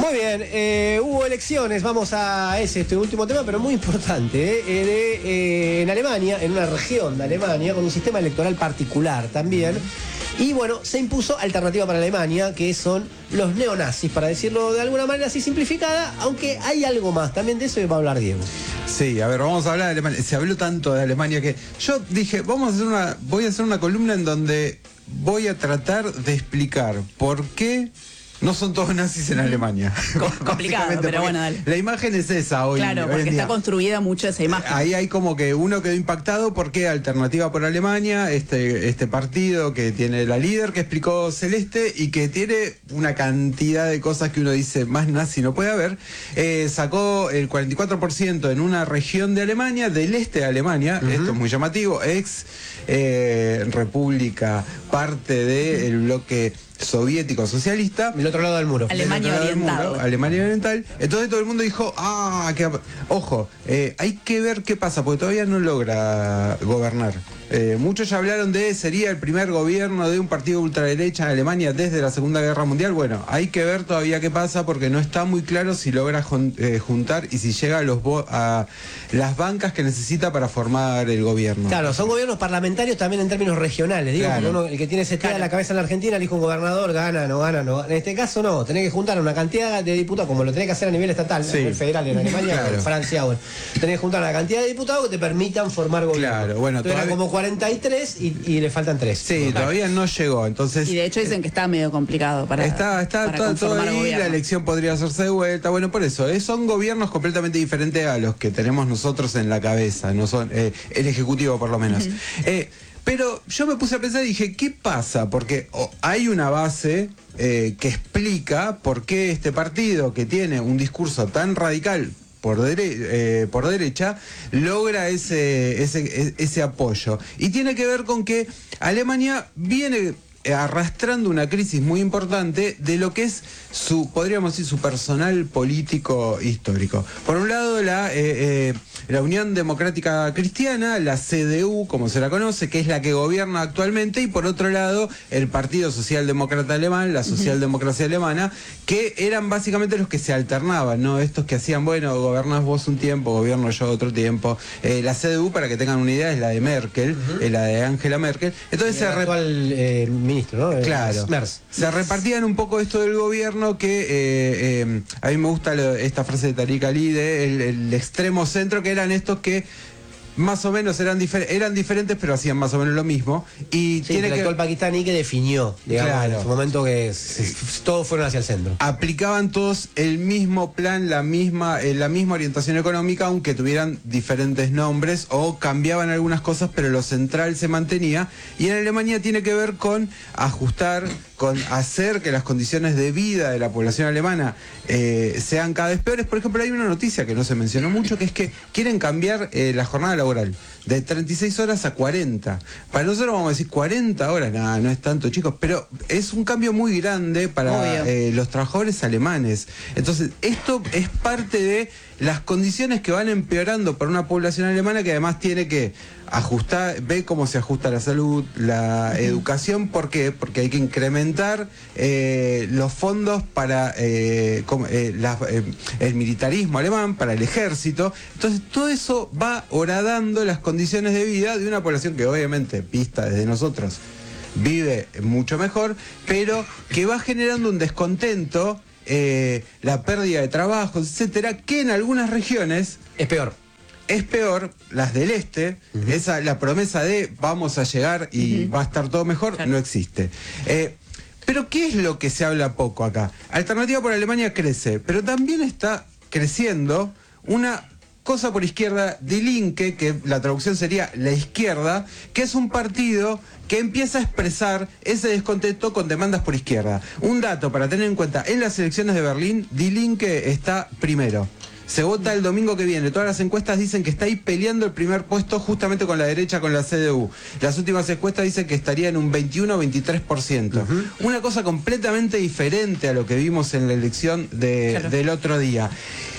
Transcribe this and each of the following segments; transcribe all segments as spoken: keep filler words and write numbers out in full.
Muy bien, eh, hubo elecciones, vamos a ese este último tema, pero muy importante, eh, de, eh, en Alemania, en una región de Alemania, con un sistema electoral particular también. Y bueno, se impuso Alternativa para Alemania, que son los neonazis, para decirlo de alguna manera así simplificada, aunque hay algo más, también de eso va a hablar Diego. Sí, a ver, vamos a hablar de Alemania. Se habló tanto de Alemania que yo dije, vamos a hacer una, voy a hacer una columna en donde voy a tratar de explicar por qué no son todos nazis en Alemania. Complicado, pero bueno, dale. La imagen es esa hoy. Claro, hoy porque en día está construida mucho esa imagen. Ahí hay como que uno quedó impactado porque Alternativa por Alemania, este, este partido que tiene la líder que explicó Celeste y que tiene una cantidad de cosas que uno dice más nazi no puede haber, eh, sacó el cuarenta y cuatro por ciento en una región de Alemania, del este de Alemania, uh-huh. Esto es muy llamativo, ex eh, república, parte del bloque soviético socialista, del otro lado del muro, Alemania del oriental, muro, Alemania oriental. Entonces todo el mundo dijo, ah, que ojo, eh, hay que ver qué pasa, porque todavía no logra gobernar. Eh, muchos ya hablaron de sería el primer gobierno de un partido ultraderecha en Alemania desde la Segunda Guerra Mundial. Bueno, hay que ver todavía qué pasa porque no está muy claro si logra jun, eh, juntar y si llega a, los a las bancas que necesita para formar el gobierno. Claro, son gobiernos parlamentarios también en términos regionales. Digo, claro. Uno, el que tiene ese claro. en la cabeza en la Argentina, elige un gobernador, gana, no gana, no. En este caso no, tenés que juntar una cantidad de diputados, como lo tenés que hacer a nivel estatal, sí. a nivel federal en Alemania, claro. en Francia, bueno. Tenés que juntar una cantidad de diputados que te permitan formar gobierno. Claro, bueno, Entonces, todavía... eran como cuarenta y tres y, y le faltan tres. Sí, claro. Todavía no llegó, entonces... Y de hecho dicen que está medio complicado para Está, está para todo, todo ahí, gobierno. La elección podría hacerse de vuelta, bueno, por eso, eh, son gobiernos completamente diferentes a los que tenemos nosotros en la cabeza, no son eh, el Ejecutivo por lo menos. Uh-huh. eh, pero yo me puse a pensar y dije, ¿qué pasa? Porque oh, hay una base eh, que explica por qué este partido que tiene un discurso tan radical Por, dere eh, por derecha, logra ese, ese, ese apoyo. Y tiene que ver con que Alemania viene arrastrando una crisis muy importante de lo que es su, podríamos decir, su personal político histórico. Por un lado, la, eh, eh, la Unión Democrática Cristiana, la C D U, como se la conoce, que es la que gobierna actualmente, y por otro lado, el Partido Socialdemócrata Alemán, la Socialdemocracia uh-huh. Alemana, que eran básicamente los que se alternaban, ¿no? Estos que hacían, bueno, gobernás vos un tiempo, gobierno yo otro tiempo. Eh, la C D U, para que tengan una idea, es la de Merkel, uh-huh. eh, la de Angela Merkel. Entonces el se actual, eh, ministro, ¿no? Claro. Merz. Se repartían un poco esto del gobierno que eh, eh, a mí me gusta lo, esta frase de Tariq Ali de el, el extremo centro, que eran estos que más o menos eran, difer eran diferentes, pero hacían más o menos lo mismo. Y sí, tiene el que... actual pakistaní que definió, digamos, claro. en su momento que sí. todos fueron hacia el centro. Aplicaban todos el mismo plan, la misma, eh, la misma orientación económica, aunque tuvieran diferentes nombres o cambiaban algunas cosas, pero lo central se mantenía. Y en Alemania tiene que ver con ajustar, con hacer que las condiciones de vida de la población alemana eh, sean cada vez peores. Por ejemplo, hay una noticia que no se mencionó mucho, que es que quieren cambiar eh, la jornada laboral de treinta y seis horas a cuarenta. Para nosotros vamos a decir cuarenta horas, nada, no es tanto, chicos, pero es un cambio muy grande para eh, los trabajadores alemanes. Entonces, esto es parte de las condiciones que van empeorando para una población alemana que además tiene que ajustar, ve cómo se ajusta la salud, la uh-huh. educación. ¿Por qué? Porque hay que incrementar eh, los fondos para eh, como, eh, la, eh, el militarismo alemán, para el ejército. Entonces todo eso va horadando las condiciones de vida de una población que obviamente, vista desde nosotros, vive mucho mejor, pero que va generando un descontento, eh, la pérdida de trabajos, etcétera, que en algunas regiones es peor. Es peor, las del este, uh-huh. esa, la promesa de vamos a llegar y uh-huh. va a estar todo mejor, claro. no existe. Eh, pero ¿qué es lo que se habla poco acá? Alternativa por Alemania crece, pero también está creciendo una cosa por izquierda, Die Linke, que la traducción sería la izquierda, que es un partido que empieza a expresar ese descontento con demandas por izquierda. Un dato para tener en cuenta, en las elecciones de Berlín, Die Linke está primero. Se vota el domingo que viene. Todas las encuestas dicen que está ahí peleando el primer puesto justamente con la derecha, con la C D U. Las últimas encuestas dicen que estaría en un veintiuno o veintitrés por ciento. Uh-huh. Una cosa completamente diferente a lo que vimos en la elección de, claro. del otro día.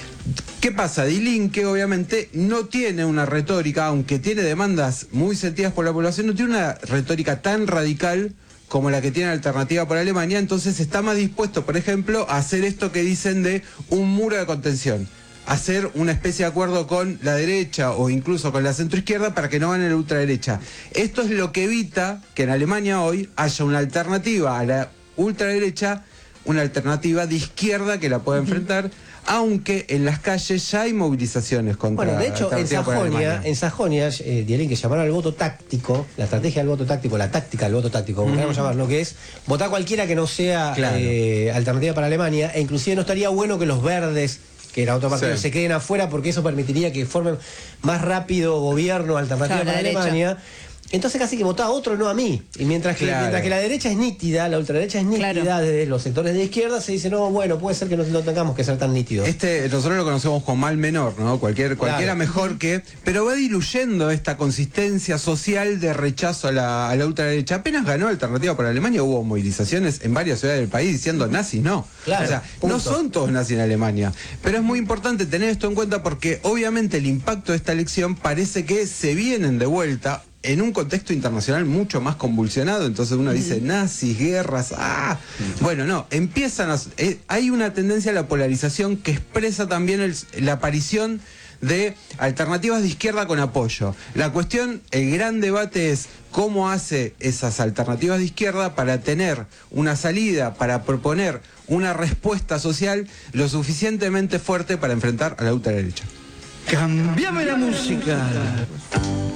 ¿Qué pasa? Die Linke obviamente no tiene una retórica, aunque tiene demandas muy sentidas por la población, no tiene una retórica tan radical como la que tiene Alternativa por Alemania, entonces está más dispuesto, por ejemplo, a hacer esto que dicen de un muro de contención, hacer una especie de acuerdo con la derecha o incluso con la centroizquierda para que no gane la ultraderecha. Esto es lo que evita que en Alemania hoy haya una alternativa a la ultraderecha, una alternativa de izquierda que la pueda enfrentar, aunque en las calles ya hay movilizaciones contra. Bueno, de hecho, en Alternativa por Sajonia, Alemania. en Sajonia, eh, dirían que llamaron al voto táctico, la estrategia del voto táctico, la táctica del voto táctico, como queramos llamarlo, que es votar cualquiera que no sea Claro. eh, Alternativa para Alemania, e inclusive no estaría bueno que los verdes, que era otro partido, Sí. se queden afuera, porque eso permitiría que formen más rápido gobierno Alternativa Claro, la para derecha. Alemania. Entonces casi que votá a otro, no a mí. Y mientras que, Claro. mientras que la derecha es nítida, la ultraderecha es nítida, Claro. desde los sectores de izquierda se dice, no, bueno, puede ser que no, no tengamos que ser tan nítidos. Este, nosotros lo conocemos como mal menor, ¿no? Cualquier, cualquiera Claro. mejor que. Pero va diluyendo esta consistencia social de rechazo a la, a la ultraderecha. Apenas ganó Alternativa por Alemania, hubo movilizaciones en varias ciudades del país diciendo nazis, no. Claro, o sea, punto. no son todos nazis en Alemania. Pero es muy importante tener esto en cuenta porque obviamente el impacto de esta elección parece que se vienen de vuelta en un contexto internacional mucho más convulsionado, entonces uno dice nazis, guerras, ah, bueno, no, empiezan a, eh, hay una tendencia a la polarización que expresa también el- la aparición de alternativas de izquierda con apoyo. La cuestión, el gran debate es cómo hace esas alternativas de izquierda para tener una salida, para proponer una respuesta social lo suficientemente fuerte para enfrentar a la ultraderecha. Cambiame la música.